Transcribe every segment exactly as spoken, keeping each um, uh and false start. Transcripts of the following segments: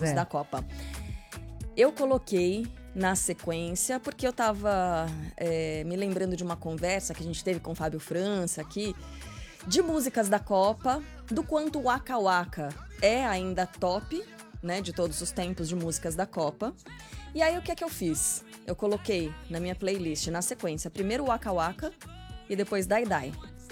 é. da Copa. Eu coloquei na sequência, porque eu tava é, me lembrando de uma conversa que a gente teve com o Fábio França aqui, de músicas da Copa, do quanto o Waka Waka é ainda top, né, de todos os tempos de músicas da Copa. E aí, o que é que eu fiz? Eu coloquei na minha playlist, na sequência, primeiro Waka Waka e depois Dai Dai.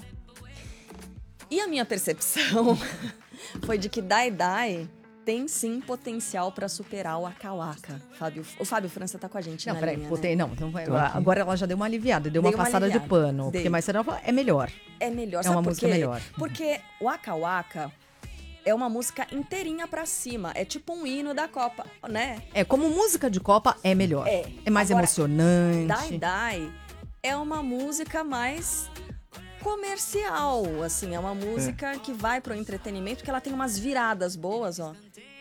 E a minha percepção foi de que Dai Dai tem sim potencial para superar o Waka Waka. Fábio, o Fábio França tá com a gente Não, na peraí, linha, botei, né? não, então vai, agora ela já deu uma aliviada, deu Dei uma uma passada aliviada. de pano. Dei. Porque mais cedo ela falou, é melhor. É melhor, É sabe uma por música quê? melhor. Porque Waka Waka é uma música inteirinha pra cima. É tipo um hino da Copa, né? É, como música de Copa, é melhor. É. É mais Agora, emocionante. Dai Dai é uma música mais comercial, assim. É uma música é. que vai pro entretenimento, porque ela tem umas viradas boas, ó.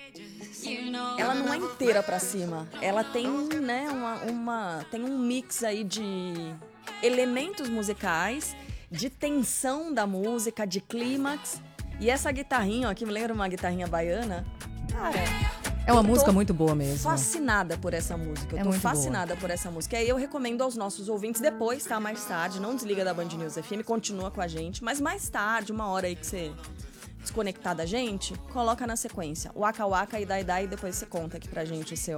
Ela não é inteira pra cima. Ela tem, né, uma, uma, tem um mix aí de elementos musicais, de tensão da música, de clímax. E essa guitarrinha, ó, que me lembra uma guitarrinha baiana, cara... É uma música muito boa mesmo. Fascinada por essa música. Eu é tô muito fascinada boa. por essa música. E aí eu recomendo aos nossos ouvintes depois, tá? Mais tarde. Não desliga da Band News F M, continua com a gente. Mas mais tarde, uma hora aí que você desconectar da gente, coloca na sequência. Waka Waka e Dai Dai, e depois você conta aqui pra gente o seu...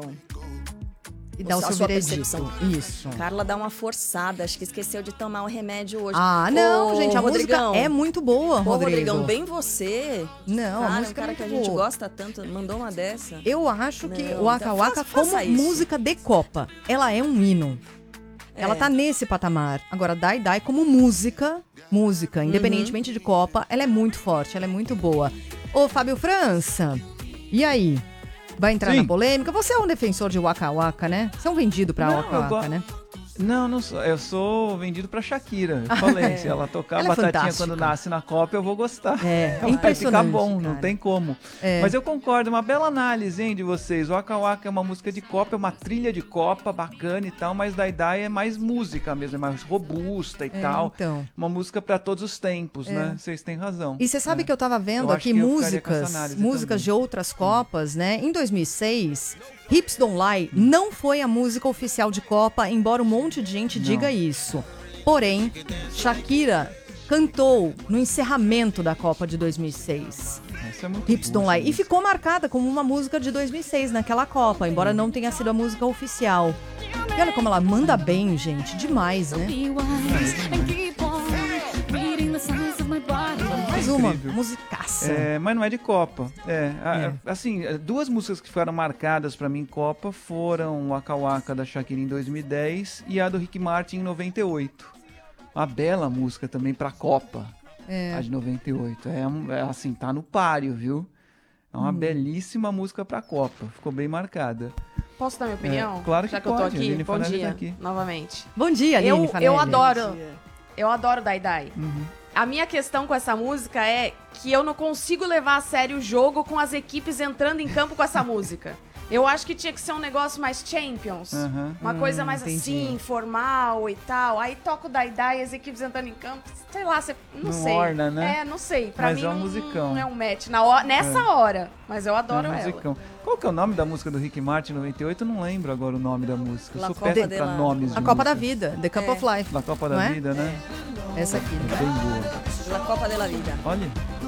E dá o, o seu percepção. Isso. Carla dá uma forçada, acho que esqueceu de tomar o remédio hoje. Ah, não, Ô, gente, a Rodrigão, música é muito boa, Pô, Rodrigo. Rodrigão, bem você. Não, cara, a música um cara é que a muito gente boa. gosta tanto, mandou uma dessa. Eu acho que não, o Waka então Waka, faça, faça como isso. música de Copa, ela é um hino. É. Ela tá nesse patamar. Agora, Dai Dai como música, música, independentemente uhum. de Copa, ela é muito forte, ela é muito boa. Ô, Fábio França, e aí? Vai entrar Sim. na polêmica? Você é um defensor de Waka Waka, né? Você é um vendido pra não, Waka Waka, go... né? Não, não sou. Eu sou vendido pra Shakira. Eu falei, é. se ela tocar ela a batatinha é quando nasce na Copa, eu vou gostar. É, é vai ficar bom, cara. não tem como. É. Mas eu concordo, uma bela análise, hein, de vocês. Waka Waka é uma música de Copa, é uma trilha de Copa bacana e tal, mas Dai Dai é mais música mesmo, é mais robusta e é, tal. Então. Uma música pra todos os tempos, é. né? Vocês têm razão. E você sabe é. que eu tava vendo eu aqui que músicas, músicas também. de outras Copas, né? Em dois mil e seis, Hips Don't Lie não foi a música oficial de Copa, embora um monte de gente não. diga isso. Porém, Shakira cantou no encerramento da Copa de dois mil e seis. Essa é muito Hips Don't Lie. E ficou marcada como uma música de dois mil e seis naquela Copa, embora não tenha sido a música oficial. E olha como ela manda bem, gente. Demais, né? Mais uma musicaça. É, mas não é de Copa. É, a, É. assim, duas músicas que ficaram marcadas pra mim em Copa foram Waka Waka da Shakira em dois mil e dez e a do Rick Martin em noventa e oito. Uma bela música também pra Copa. É. A de noventa e oito. É, um- é assim, tá no páreo, viu? É uma Hum. belíssima música pra Copa. Ficou bem marcada. Posso dar minha opinião? É, claro que Já que eu tô pode, a aqui, Aline bom Fanelli dia, tá aqui. novamente. Bom dia, Aline Eu, Fanelli. eu adoro, eu adoro Dai Dai. Uhum. A minha questão com essa música é que eu não consigo levar a sério o jogo com as equipes entrando em campo com essa música. Eu acho que tinha que ser um negócio mais Champions. Uhum. Uma Hum, coisa mais entendi. assim, formal e tal. Aí toca o Dai Dai, as equipes entrando em campo. Sei lá, você, não, Não sei. orna, né? É, não sei. Pra Mas mim é um não, musicão. não é um match. Na hora, nessa hora. Mas eu adoro É um ela. musicão. Qual que é o nome da música do Rick Martin em noventa e oito? Eu não lembro agora o nome da música. Eu La sou Copa péssimo de pra la- nomes de A Copa da música. Vida, The Cup É. of Life. Da Copa Não da é? Vida, né? Essa aqui. Bem boa. La Copa de la Vida. Olha.